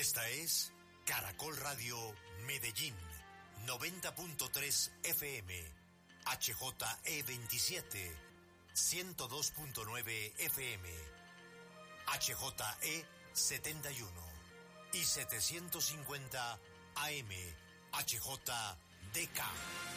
Esta es Caracol Radio Medellín, 90.3 FM, HJE27, 102.9 FM, HJE71 y 750 AM, HJDK.